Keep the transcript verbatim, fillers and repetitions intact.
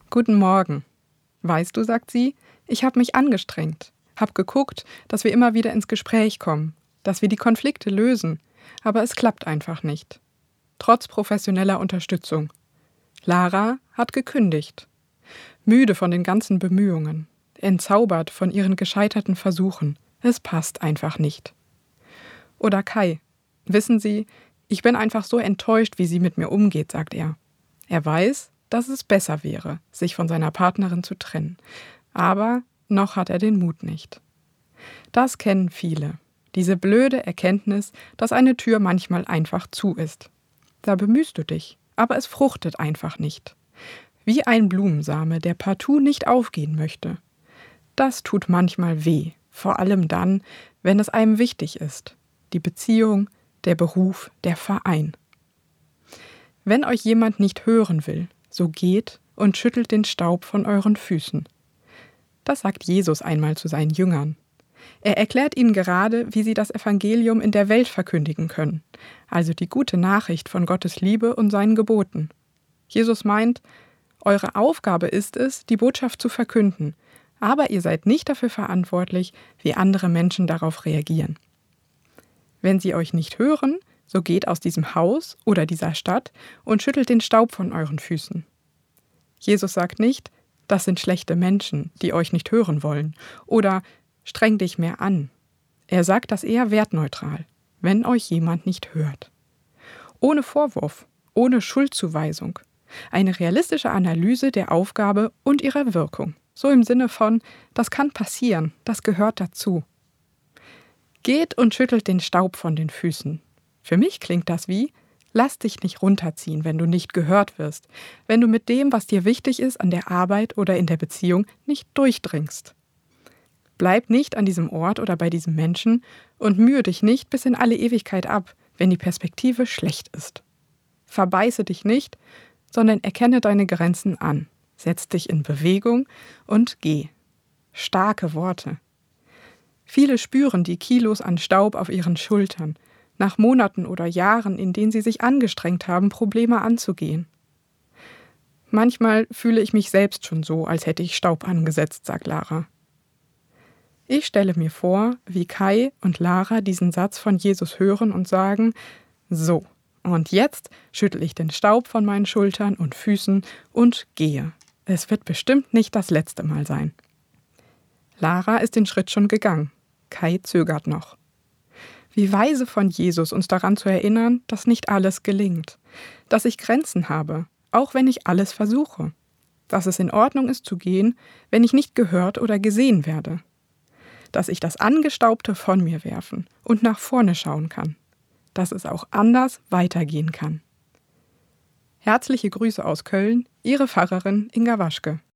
Guten Morgen. Weißt du, sagt sie, ich habe mich angestrengt, habe geguckt, dass wir immer wieder ins Gespräch kommen, dass wir die Konflikte lösen, aber es klappt einfach nicht. Trotz professioneller Unterstützung. Lara hat gekündigt. Müde von den ganzen Bemühungen, entzaubert von ihren gescheiterten Versuchen. Es passt einfach nicht. Oder Kai. Wissen Sie, ich bin einfach so enttäuscht, wie sie mit mir umgeht, sagt er. Er weiß, dass es besser wäre, sich von seiner Partnerin zu trennen. Aber noch hat er den Mut nicht. Das kennen viele. Diese blöde Erkenntnis, dass eine Tür manchmal einfach zu ist. Da bemühst du dich, aber es fruchtet einfach nicht. Wie ein Blumensame, der partout nicht aufgehen möchte. Das tut manchmal weh, vor allem dann, wenn es einem wichtig ist. Die Beziehung, der Beruf, der Verein. Wenn euch jemand nicht hören will, so geht und schüttelt den Staub von euren Füßen. Das sagt Jesus einmal zu seinen Jüngern. Er erklärt ihnen gerade, wie sie das Evangelium in der Welt verkündigen können, also die gute Nachricht von Gottes Liebe und seinen Geboten. Jesus meint, eure Aufgabe ist es, die Botschaft zu verkünden, aber ihr seid nicht dafür verantwortlich, wie andere Menschen darauf reagieren. Wenn sie euch nicht hören, so geht aus diesem Haus oder dieser Stadt und schüttelt den Staub von euren Füßen. Jesus sagt nicht, das sind schlechte Menschen, die euch nicht hören wollen, oder streng dich mehr an. Er sagt das eher wertneutral, wenn euch jemand nicht hört. Ohne Vorwurf, ohne Schuldzuweisung. Eine realistische Analyse der Aufgabe und ihrer Wirkung. So im Sinne von, das kann passieren, das gehört dazu. Geht und schüttelt den Staub von den Füßen. Für mich klingt das wie, lass dich nicht runterziehen, wenn du nicht gehört wirst, wenn du mit dem, was dir wichtig ist, an der Arbeit oder in der Beziehung nicht durchdringst. Bleib nicht an diesem Ort oder bei diesem Menschen und mühe dich nicht bis in alle Ewigkeit ab, wenn die Perspektive schlecht ist. Verbeiße dich nicht, sondern erkenne deine Grenzen an, setz dich in Bewegung und geh. Starke Worte. Viele spüren die Kilos an Staub auf ihren Schultern, nach Monaten oder Jahren, in denen sie sich angestrengt haben, Probleme anzugehen. Manchmal fühle ich mich selbst schon so, als hätte ich Staub angesetzt, sagt Lara. Ich stelle mir vor, wie Kai und Lara diesen Satz von Jesus hören und sagen, so, und jetzt schüttle ich den Staub von meinen Schultern und Füßen und gehe. Es wird bestimmt nicht das letzte Mal sein. Lara ist den Schritt schon gegangen. Kai zögert noch. Wie weise von Jesus, uns daran zu erinnern, dass nicht alles gelingt. Dass ich Grenzen habe, auch wenn ich alles versuche. Dass es in Ordnung ist zu gehen, wenn ich nicht gehört oder gesehen werde. Dass ich das Angestaubte von mir werfen und nach vorne schauen kann. Dass es auch anders weitergehen kann. Herzliche Grüße aus Köln, Ihre Pfarrerin Inga Waschke.